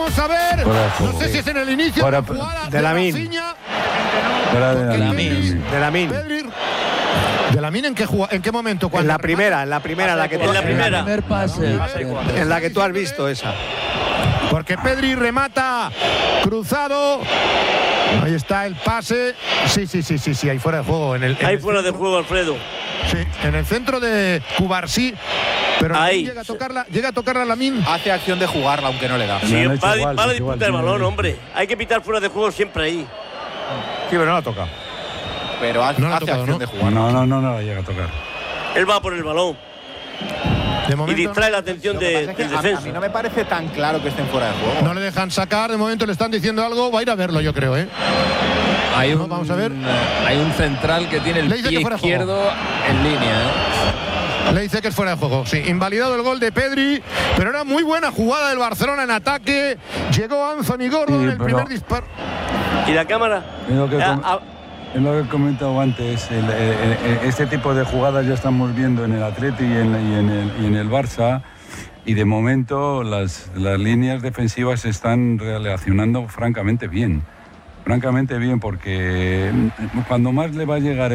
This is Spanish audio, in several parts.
Vamos a ver. No sé si es en el inicio de la jugada de Lamine. De Lamine. ¿De Lamine en qué momento? En la primera, la que tú en la primera. Primer pase. En la que tú has visto esa. Porque Pedri remata cruzado. Ahí está el pase. Sí, ahí fuera de juego. Ahí fuera de juego, Alfredo. Sí, en el centro de Cubarsí. Pero ahí llega a tocarla Lamine. Hace acción de jugarla, aunque no le da. Sí, va a disputar el balón, hombre. Hay que pitar fuera de juego siempre ahí. Sí, pero no la toca. Pero hace acción de jugar. No la llega a tocar. Él va por el balón. De momento, y distrae la atención del defensa. A mí no me parece tan claro que estén fuera de juego. No le dejan sacar, de momento le están diciendo algo. Va a ir a verlo, yo creo, Vamos a ver. Hay un central que tiene el pie izquierdo en línea. Le dice que es fuera de juego. Sí, invalidado el gol de Pedri, pero era muy buena jugada del Barcelona en ataque. Llegó Anthony Gordon en el primer disparo. ¿Y la cámara? Es lo que he comentado antes. Este tipo de jugadas ya estamos viendo en el Atleti y en el Barça. Y de momento las líneas defensivas se están relacionando francamente bien. Porque cuando más le va a llegar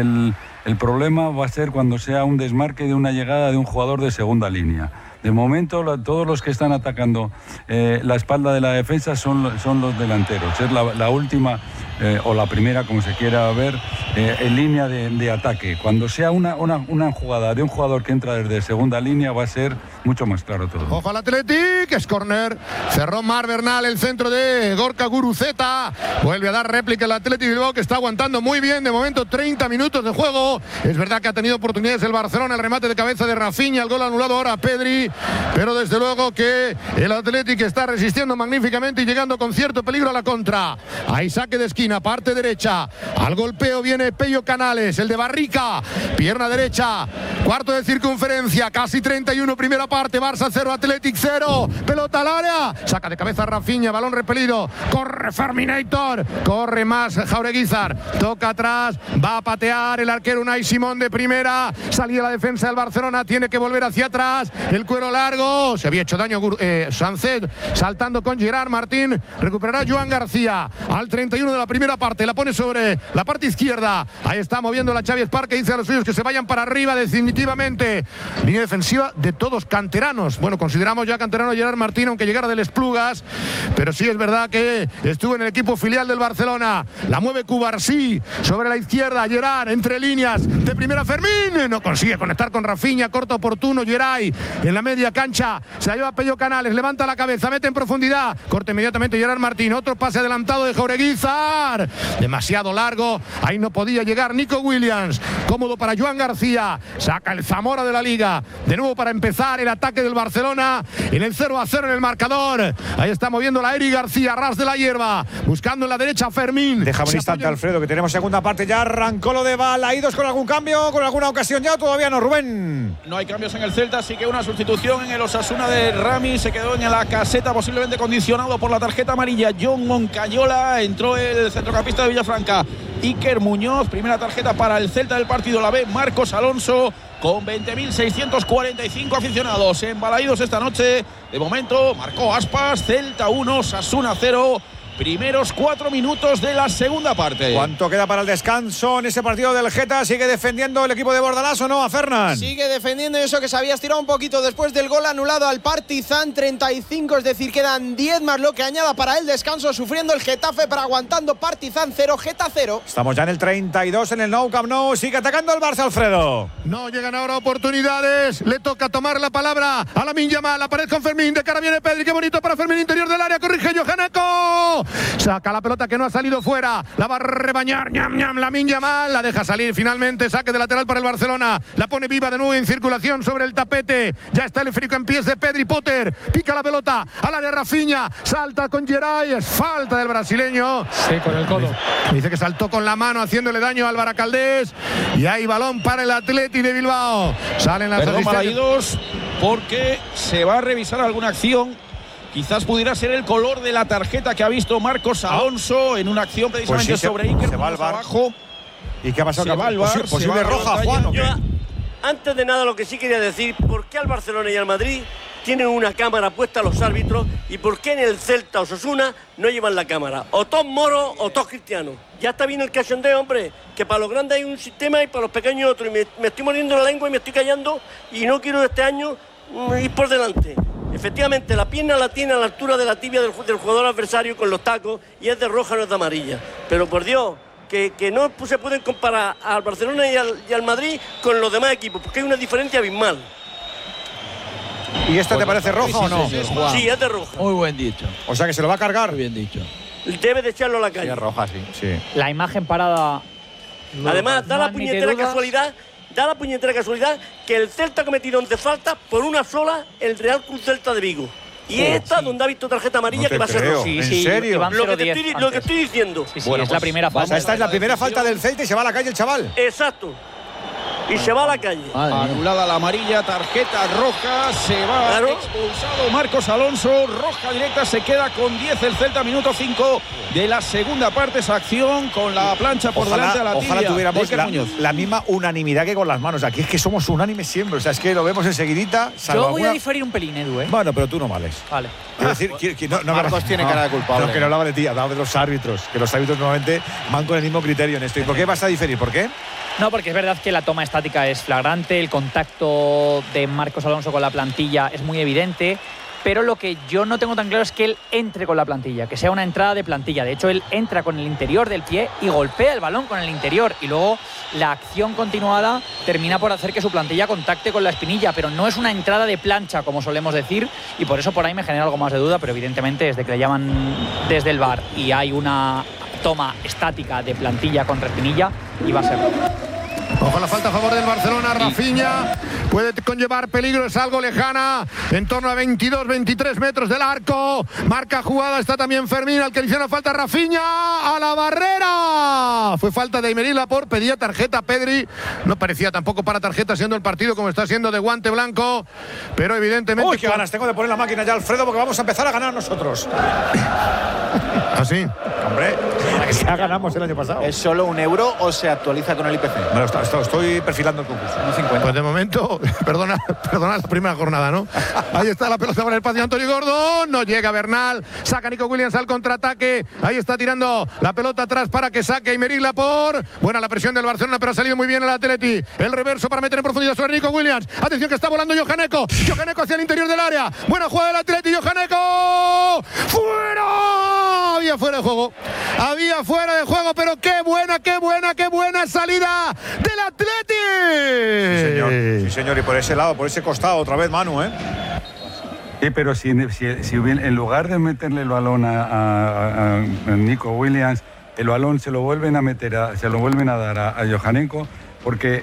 el problema va a ser cuando sea un desmarque de una llegada de un jugador de segunda línea. De momento, todos los que están atacando la espalda de la defensa son los delanteros. Es la última o la primera, como se quiera ver, en línea de ataque. Cuando sea una jugada de un jugador que entra desde segunda línea, va a ser mucho más claro todo. Ojo al Athletic, es córner. Cerró Mar Bernal, el centro de Gorka Guruceta. Vuelve a dar réplica el Athletic Bilbao, que está aguantando muy bien. De momento, 30 minutos de juego. Es verdad que ha tenido oportunidades el Barcelona, el remate de cabeza de Rafinha, el gol anulado ahora a Pedri. Pero desde luego que el Athletic está resistiendo magníficamente y llegando con cierto peligro a la contra. Hay saque de esquina, parte derecha. Al golpeo viene Pello Canales, el de Barrica. Pierna derecha, cuarto de circunferencia, casi 31, primera parte. Barça 0, Athletic 0. Pelota al área. Saca de cabeza Rafinha, balón repelido. Corre Ferminator. Corre más Jaureguizar. Toca atrás, va a patear el arquero Unai Simón de primera. Salía la defensa del Barcelona, tiene que volver hacia atrás. El cuero largo. Se había hecho daño Sancet, saltando con Gerard Martín. Recuperará Joan García al 31 de la primera parte. La pone sobre la parte izquierda. Ahí está moviendo la Xavi Esparque. Dice a los suyos que se vayan para arriba definitivamente. Línea defensiva de todos canteranos. Bueno, consideramos ya canterano Gerard Martín, aunque llegara del Esplugas. Pero sí es verdad que estuvo en el equipo filial del Barcelona. La mueve Cubarsí sobre la izquierda. Gerard entre líneas de primera. Fermín no consigue conectar con Rafinha. Corto oportuno. Geray en la media cancha. Se la lleva Pello Canales, levanta la cabeza, mete en profundidad, corta inmediatamente Gerard Martín, otro pase adelantado de Jaureguizar, demasiado largo, ahí no podía llegar Nico Williams, cómodo para Joan García, saca el Zamora de la Liga, de nuevo para empezar el ataque del Barcelona, en el 0-0 en el marcador, ahí está moviendo la Eric García, ras de la hierba, buscando en la derecha Fermín. Déjame un instante, Alfredo, que tenemos segunda parte, ya arrancó lo de Balaídos con algún cambio, con alguna ocasión ya, todavía no, Rubén. No hay cambios en el Celta, así que una sustitución en el Osasuna de Rami, se quedó en la caseta posiblemente condicionado por la tarjeta amarilla. John Moncayola, entró el centrocampista de Villafranca Iker Muñoz, primera tarjeta para el Celta del partido, la ve Marcos Alonso con 20.645 aficionados embalaídos esta noche. De momento marcó Aspas, Celta 1, Osasuna 0. Primeros 4 minutos de la segunda parte. ¿Cuánto queda para el descanso en ese partido del Geta? ¿Sigue defendiendo el equipo de Bordalás o no, a Fernan? Sigue defendiendo eso que se había estirado un poquito después del gol anulado al Partizan, 35, es decir, quedan 10 más lo que añada para el descanso, sufriendo el Getafe, pero aguantando. Partizan 0, Geta 0. Estamos ya en el 32 en el Nou Camp Nou, sigue atacando el Barça, Alfredo. No llegan ahora oportunidades, le toca tomar la palabra a Lamine Yamal, la pared con Fermín, de cara viene Pedri, qué bonito para Fermín, interior del área, corrige Johaneko. Saca la pelota que no ha salido fuera. La va a rebañar Lamine Yamal. La deja salir finalmente. Saque de lateral para el Barcelona. La pone viva de nuevo en circulación sobre el tapete. Ya está el esférico en pies de Pedri. Potter pica la pelota al área. Rafinha salta con Geray. Es falta del brasileño. Sí, con el codo. Dice que saltó con la mano haciéndole daño al Baracaldés. Y hay balón para el Athletic de Bilbao. Salen las asistencias porque se va a revisar alguna acción. Quizás pudiera ser el color de la tarjeta que ha visto Marcos Alonso en una acción precisamente pues sí, sobre Iker. Se va al bar. Abajo. ¿Y qué ha pasado? Se va al bar, posible roja, Juan. Yo, antes de nada, lo que sí quería decir, ¿por qué al Barcelona y al Madrid tienen una cámara puesta los árbitros y por qué en el Celta Osasuna no llevan la cámara. O todos moros o todos cristianos. Ya está bien el cachondeo, hombre, que para los grandes hay un sistema y para los pequeños otro. Y me estoy muriendo la lengua y me estoy callando y no quiero este año ir por delante. Efectivamente, la pierna la tiene a la altura de la tibia del jugador adversario con los tacos y es de roja, no es de amarilla. Pero por Dios, que no se pueden comparar al Barcelona y al Madrid con los demás equipos, porque hay una diferencia abismal. ¿Y esta te parece roja o no? Sí, es de roja. Muy buen dicho. O sea que se lo va a cargar. Muy bien dicho. Debe de echarlo a la calle. Sí, es roja, sí. La imagen parada. Además, da la puñetera casualidad que el Celta ha cometido 11 faltas por una sola el Real Club Celta de Vigo. Y esta donde ha visto tarjeta amarilla que va a ser roja. ¿En serio? Lo que estoy diciendo. Sí, bueno, es la primera falta. Esta es la primera falta del Celta y se va a la calle el chaval. Exacto. Y se va a la calle. Anulada la amarilla, tarjeta roja, se va expulsado Marcos Alonso, roja directa, se queda con 10 el Celta, minuto 5 de la segunda parte, esa acción con la plancha por delante de la tibia. Ojalá tuviéramos la misma unanimidad que con las manos. Aquí es que somos unánimes siempre, o sea, es que lo vemos enseguidita. Yo voy a diferir un pelín, Edu, ¿eh? Bueno, pero tú no vales. Vale. Quiero decir, Marcos tiene cara de culpable. No, que no hablaba de ti, hablaba de los árbitros, que los árbitros normalmente van con el mismo criterio en esto. ¿Y por qué vas a diferir? ¿Por qué? No, porque es verdad que la toma estática es flagrante, el contacto de Marcos Alonso con la plantilla es muy evidente, pero lo que yo no tengo tan claro es que él entre con la plantilla, que sea una entrada de plantilla. De hecho, él entra con el interior del pie y golpea el balón con el interior, y luego la acción continuada termina por hacer que su plantilla contacte con la espinilla, pero no es una entrada de plancha, como solemos decir, y por eso por ahí me genera algo más de duda, pero evidentemente desde que le llaman desde el VAR y hay una toma estática de plantilla contra espinilla, y va a ser. Ojo, la falta a favor del Barcelona. Rafinha puede conllevar peligro, es algo lejana, en torno a 22-23 metros del arco. Marca jugada, está también Fermín, al que le hicieron falta Rafinha a la barrera. Fue falta de Aymeric Laporte, pedía tarjeta Pedri. No parecía tampoco para tarjeta, siendo el partido como está siendo de guante blanco, pero evidentemente. Uy, qué ganas tengo de poner la máquina ya, Alfredo, porque vamos a empezar a ganar nosotros. ¿Así? Hombre, ya ganamos el año pasado. ¿Es solo €1 o se actualiza con el IPC? Bueno, estoy perfilando el concurso. 1,50. Pues de momento, perdona la primera jornada, ¿no? Ahí está la pelota para el pase de Antonio Gordon. No llega Bernal. Saca Nico Williams al contraataque. Ahí está tirando la pelota atrás para que saque Aymeric Laporte. Buena la presión del Barcelona, pero ha salido muy bien el Atleti. El reverso para meter en profundidad sobre Nico Williams. Atención que está volando Johan Eko. Johan Eko hacia el interior del área. Buena jugada del Atleti. Johan Eko. ¡Fuera! Había fuera de juego. Había fuera de juego, pero qué buena salida del Atleti. Sí, señor, y por ese lado, por ese costado, otra vez Manu, ¿eh? Sí, pero si en lugar de meterle el balón a Nico Williams, el balón se lo vuelven a dar a Johan Eko, porque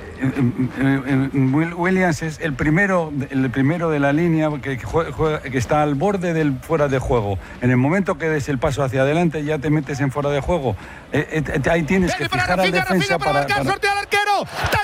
Williams es el primero de la línea que está al borde del fuera de juego. En el momento que des el paso hacia adelante ya te metes en fuera de juego. Ahí tienes que fijar al defensa para marcar, sortea al arquero.